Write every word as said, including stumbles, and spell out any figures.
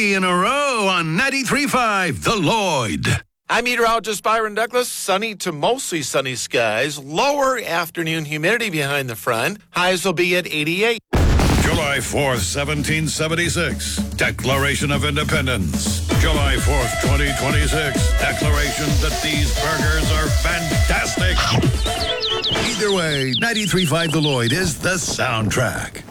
three in a row on ninety-three point five The Lloyd. I'm meteorologist Byron Douglas. Sunny to mostly sunny skies. Lower afternoon humidity behind the front. Highs will be at eighty-eight. July fourth, seventeen seventy-six. Declaration of Independence. July fourth, twenty twenty-six. Declaration that these burgers are fantastic. Either way, ninety-three point five The Lloyd is the soundtrack.